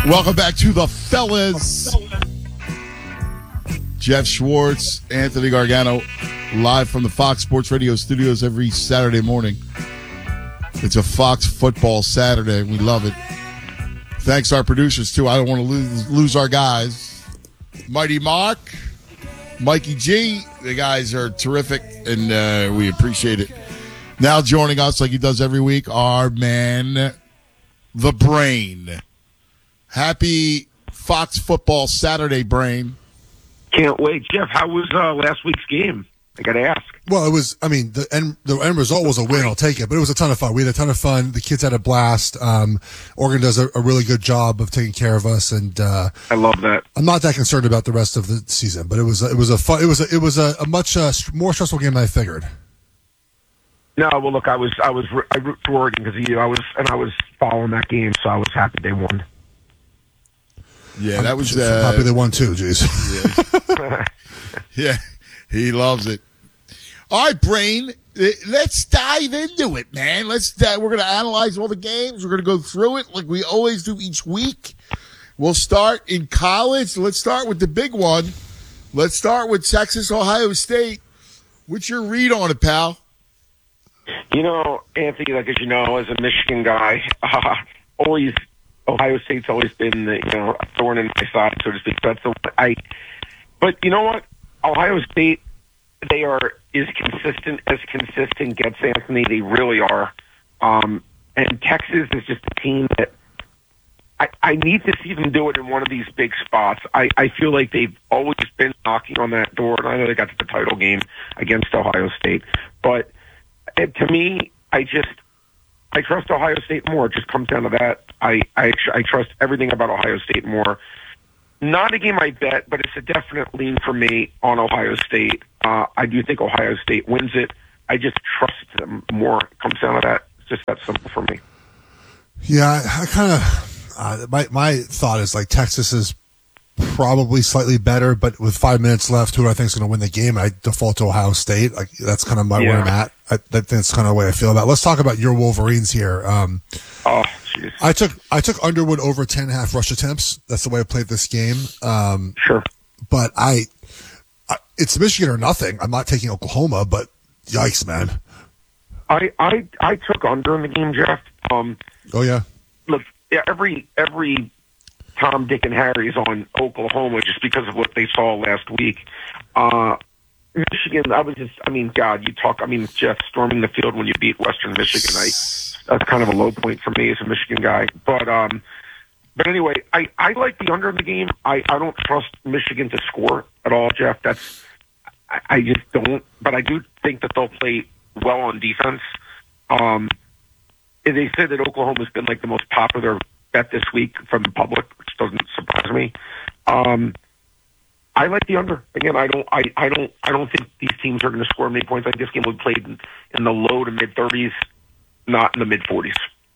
Welcome back to the fellas. Jeff Schwartz, Anthony Gargano, live from the Fox Sports Radio studios every Saturday morning. It's a Fox Football Saturday. We love it. Thanks to our producers, too. I don't want to lose our guys. Mighty Mark, Mikey G. The guys are terrific, and we appreciate it. Now joining us, like he does every week, our man, the Brain. Happy Fox Football Saturday, Brain. Can't wait. Jeff, how was last week's game? I got to ask. Well, it was, I mean, the end result was a win. I'll take it. But it was a ton of fun. We had a ton of fun. The kids had a blast. Oregon does a really good job of taking care of us. And I love that. I'm not that concerned about the rest of the season, but it was a much more stressful game than I figured. No, well, look, I root for Oregon because I was following that game, so I was happy they won. Yeah, that was happy they won too. Jeez. Yeah, he loves it. All right, Brain, let's dive into it, man. We're going to analyze all the games. We're going to go through it like we always do each week. We'll start in college. Let's start with the big one. Let's start with Texas, Ohio State. What's your read on it, pal? You know, Anthony, like as you know, as a Michigan guy, Ohio State's always been a thorn in my side, so to speak. But you know what? Ohio State, they are as consistent gets, Anthony. They really are. And Texas is just a team that I need to see them do it in one of these big spots. I feel like they've always been knocking on that door, and I know they got to the title game against Ohio State. But to me, I trust Ohio State more. It just comes down to that. I trust everything about Ohio State more. Not a game I bet, but it's a definite lean for me on Ohio State. I do think Ohio State wins it. I just trust them more. It comes down to that. It's just that simple for me. Yeah, I kind of my thought is like Texas is probably slightly better, but with 5 minutes left, who I think is going to win the game? I default to Ohio State. Like that's kind of where I'm at. That's kind of the way I feel about it. Let's talk about your Wolverines here. I took Underwood over 10.5 rush attempts. That's the way I played this game. Sure. But it's Michigan or nothing. I'm not taking Oklahoma, but yikes, man. I took under in the game, Jeff. Oh yeah. Look, every Tom, Dick, and Harry is on Oklahoma just because of what they saw last week. Michigan, Jeff, storming the field when you beat Western Michigan, that's kind of a low point for me as a Michigan guy. But anyway, I like the under in the game. I don't trust Michigan to score at all, Jeff. I just don't. But I do think that they'll play well on defense. They said that Oklahoma's been like the most popular bet this week from the public, which doesn't surprise me. I like the under. Again, I don't think these teams are going to score many points. I think this game will be played in the low to mid 30s, not in the mid 40s.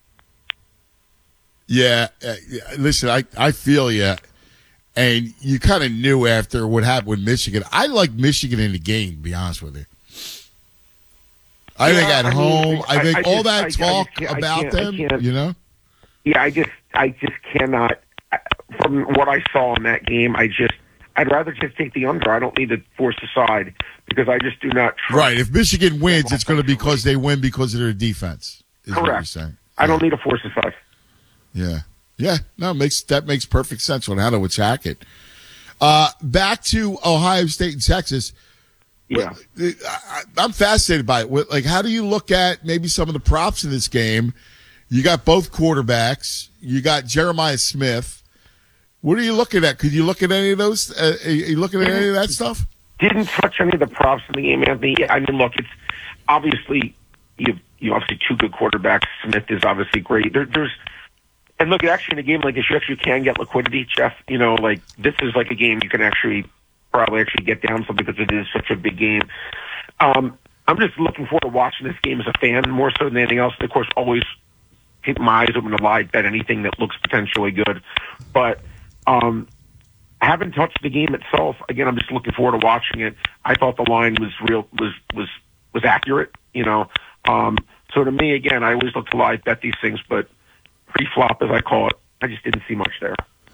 Yeah, listen, I feel you. And you kind of knew after what happened with Michigan. I like Michigan in the game, to be honest with you. I think at home, I think all that talk about them, you know? Yeah, I just cannot. From what I saw in that game, I'd rather just take the under. I don't need to force a side because I just do not trust. Right. If Michigan wins, it's going to be because they win because of their defense. Is correct. What you're saying. I don't need to force a side. Yeah. Yeah. No, that makes perfect sense on how to attack it. Back to Ohio State and Texas. Yeah. I'm fascinated by it. Like, how do you look at maybe some of the props in this game? You got both quarterbacks. You got Jeremiah Smith. What are you looking at? Could you look at any of those? Are you looking at any of that stuff? Didn't touch any of the props in the game, Anthony. I mean, look, it's obviously you obviously two good quarterbacks. Smith is obviously great. And look, actually in a game like this, you actually can get liquidity, Jeff. You know, like this is like a game you can probably get down some because it is such a big game. I'm just looking forward to watching this game as a fan more so than anything else. Of course, always keep my eyes open to live bet anything that looks potentially good, but. I haven't touched the game itself. Again, I'm just looking forward to watching it. I thought the line was accurate, you know. So to me, again, I always look to live bet these things, but pre-flop, as I call it, I just didn't see much there.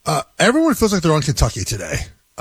Everyone feels like they're on Kentucky today.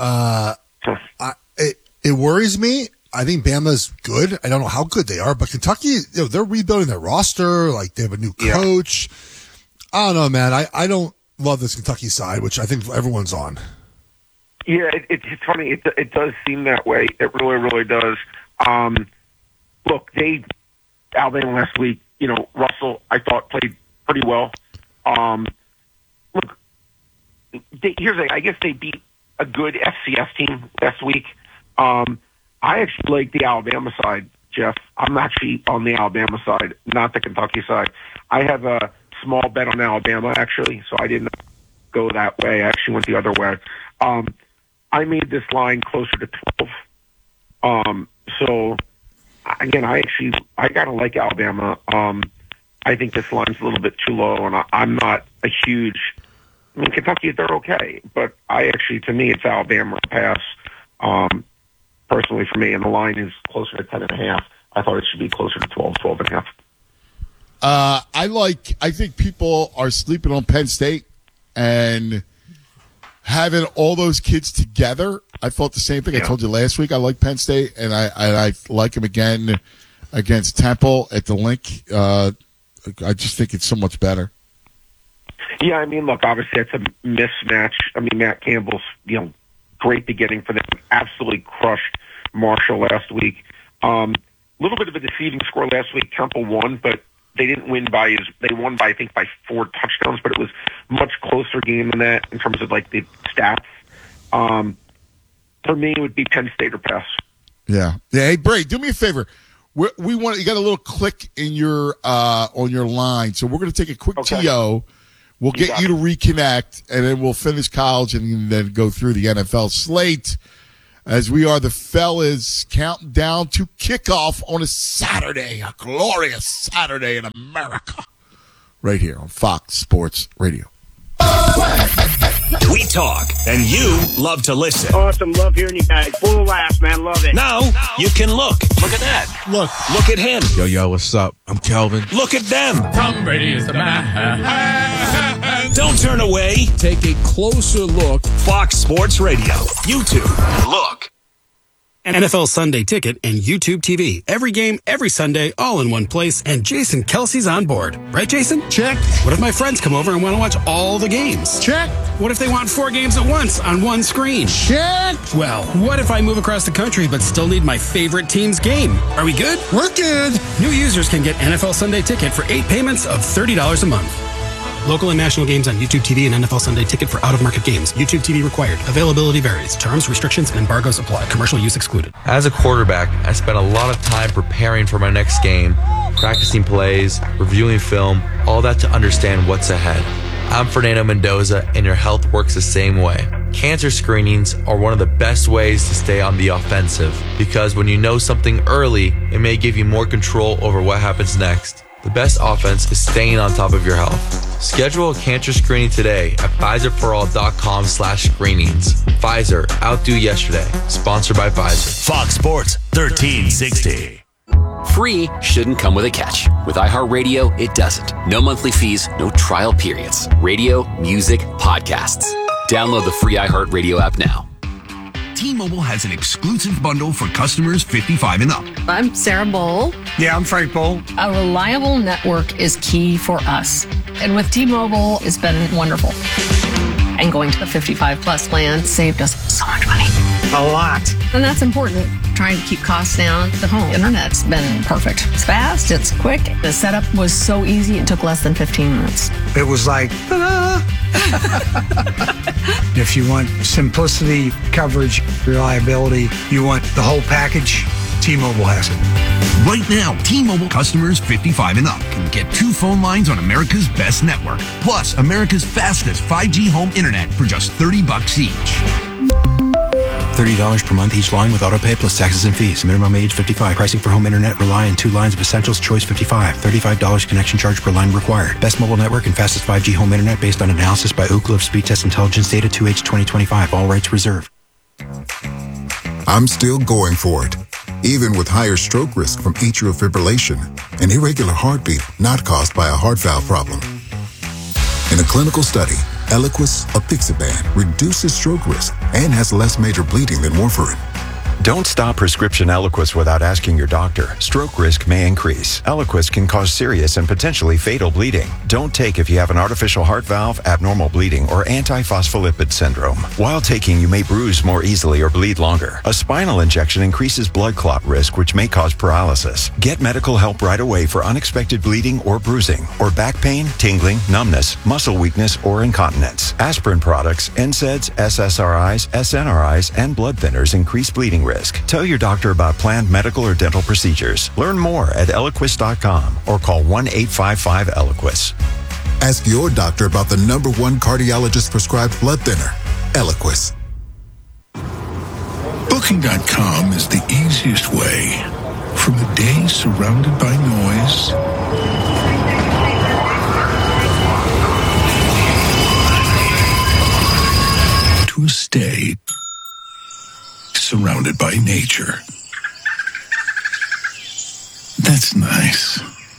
It worries me. I think Bama's good. I don't know how good they are, but Kentucky, they're rebuilding their roster. Like, they have a new coach. I don't know, man. I don't love this Kentucky side, which I think everyone's on. Yeah, it's funny. It does seem that way. It really, really does. Look, Alabama last week, Russell, I thought, played pretty well. Look, I guess they beat a good FCS team last week. I actually like the Alabama side, Jeff. I'm actually on the Alabama side, not the Kentucky side. I have a small bet on Alabama, actually, so I didn't go that way. I actually went the other way. I made this line closer to 12. So, again, I kind of like Alabama. I think this line's a little bit too low, and I'm not a huge... I mean, Kentucky, they're okay, but to me, it's Alabama pass. Personally, for me, and the line is closer to 10.5. I thought it should be closer to 12.5. I think people are sleeping on Penn State, and having all those kids together, I thought the same thing. Yeah. I told you last week I like Penn State, and I like them again against Temple at the Link. I just think it's so much better. Yeah, I mean, look, obviously it's a mismatch. I mean, Matt Campbell's, great beginning for them. Absolutely crushed Marshall last week. A little bit of a deceiving score last week. Temple won, but they didn't win they won by 4 touchdowns, but it was a much closer game than that in terms of the stats. For me, it would be Penn State or pass. Yeah. Hey, Bray, do me a favor. You got a little click in your on your line, so we're going to take a quick TO. We'll get you to reconnect, and then we'll finish college and then go through the NFL slate as we are the fellas counting down to kickoff on a Saturday, a glorious Saturday in America, right here on Fox Sports Radio. We talk, and you love to listen. Awesome. Love hearing you guys. Full of laughs, man. Love it. Now you can look. Look at that. Look at him. Yo, what's up? I'm Kelvin. Look at them. Tom Brady is the man. Don't turn away. Take a closer look. Fox Sports Radio. YouTube. Look. NFL Sunday Ticket and YouTube TV. Every game, every Sunday, all in one place. And Jason Kelsey's on board. Right, Jason? Check. What if my friends come over and want to watch all the games? Check. What if they want 4 games at once on one screen? Check. Well, what if I move across the country but still need my favorite team's game? Are we good? We're good. New users can get NFL Sunday Ticket for 8 payments of $30 a month. Local and national games on YouTube TV and NFL Sunday Ticket for out-of-market games. YouTube TV required. Availability varies. Terms, restrictions, and embargoes apply. Commercial use excluded. As a quarterback, I spent a lot of time preparing for my next game, practicing plays, reviewing film, all that to understand what's ahead. I'm Fernando Mendoza, and your health works the same way. Cancer screenings are one of the best ways to stay on the offensive, because when you know something early, it may give you more control over what happens next. The best offense is staying on top of your health. Schedule a cancer screening today at PfizerForAll.com/screenings. Pfizer, outdo yesterday. Sponsored by Pfizer. Fox Sports 1360. Free shouldn't come with a catch. With iHeartRadio, it doesn't. No monthly fees, no trial periods. Radio, music, podcasts. Download the free iHeartRadio app now. T-Mobile has an exclusive bundle for customers 55 and up. I'm Sarah Bowl. Yeah, I'm Frank Bowl. A reliable network is key for us. And with T-Mobile, it's been wonderful. And going to the 55 plus plan saved us so much money. A lot. And that's important. Trying to keep costs down. The home internet's been perfect. It's fast, it's quick. The setup was so easy, it took less than 15 minutes. It was like, ta-da! If you want simplicity, coverage, reliability, you want the whole package, T-Mobile has it. Right now, T-Mobile customers 55 and up can get 2 phone lines on America's best network, plus America's fastest 5G home internet for just $30 each. $30 per month each line with autopay plus taxes and fees. Minimum age 55. Pricing for home internet rely on 2 lines of Essentials. Choice 55. $35 connection charge per line required. Best mobile network and fastest 5G home internet based on analysis by Ookla of Speed Test Intelligence data 2H 2025. All rights reserved. I'm still going for it, even with higher stroke risk from atrial fibrillation, an irregular heartbeat not caused by a heart valve problem. In a clinical study, Eliquis, apixaban, reduces stroke risk and has less major bleeding than warfarin. Don't stop prescription Eliquis without asking your doctor. Stroke risk may increase. Eliquis can cause serious and potentially fatal bleeding. Don't take if you have an artificial heart valve, abnormal bleeding, or antiphospholipid syndrome. While taking, you may bruise more easily or bleed longer. A spinal injection increases blood clot risk, which may cause paralysis. Get medical help right away for unexpected bleeding or bruising, or back pain, tingling, numbness, muscle weakness, or incontinence. Aspirin products, NSAIDs, SSRIs, SNRIs, and blood thinners increase bleeding risk. Tell your doctor about planned medical or dental procedures. Learn more at Eliquis.com or call 1-855-ELIQUIS. Ask your doctor about the #1 cardiologist prescribed blood thinner, Eliquis. Booking.com is the easiest way from a day surrounded by noise to a stay surrounded by nature. That's nice.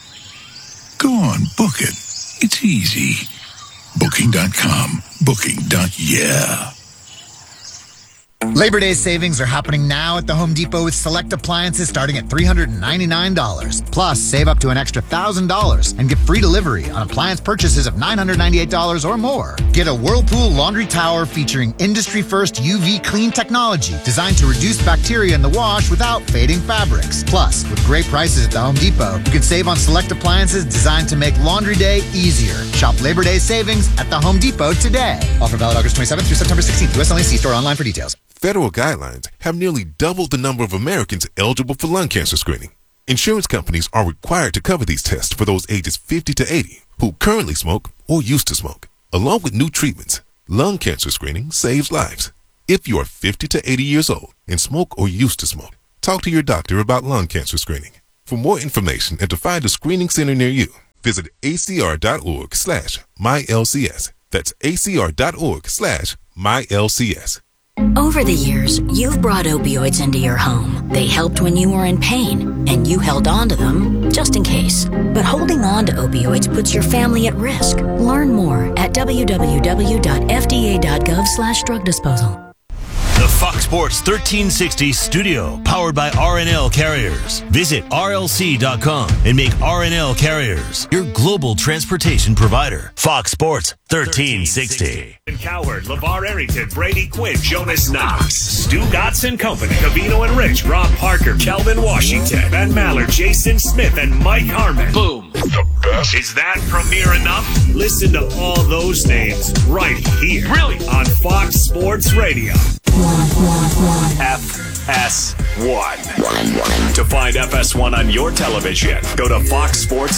Go on, book it. It's easy. Booking.com. Booking.yeah. Labor Day savings are happening now at the Home Depot with select appliances starting at $399. Plus, save up to an extra $1,000 and get free delivery on appliance purchases of $998 or more. Get a Whirlpool laundry tower featuring industry-first UV clean technology designed to reduce bacteria in the wash without fading fabrics. Plus, with great prices at the Home Depot, you can save on select appliances designed to make laundry day easier. Shop Labor Day savings at the Home Depot today. Offer valid August 27th through September 16th. U.S. only. See store online for details. Federal guidelines have nearly doubled the number of Americans eligible for lung cancer screening. Insurance companies are required to cover these tests for those ages 50 to 80 who currently smoke or used to smoke. Along with new treatments, lung cancer screening saves lives. If you are 50 to 80 years old and smoke or used to smoke, talk to your doctor about lung cancer screening. For more information and to find a screening center near you, visit acr.org/mylcs. That's acr.org/mylcs. Over the years, you've brought opioids into your home. They helped when you were in pain, and you held on to them just in case. But holding on to opioids puts your family at risk. Learn more at www.fda.gov/drug disposal. The Fox Sports 1360 studio, powered by RNL Carriers. Visit RLC.com and make RNL Carriers your global transportation provider. Fox Sports 1360. Coward, LeVar Arrington, Brady Quinn, Jonas Knox, Stu Gatz and Company, Cavino and Rich, Rob Parker, Kelvin Washington, Ben Maller, Jason Smith, and Mike Harmon. Boom. The best. Is that premiere enough? Listen to all those names right here. Really? On Fox Sports Radio. FS1. To find FS1 on your television, go to Fox Sports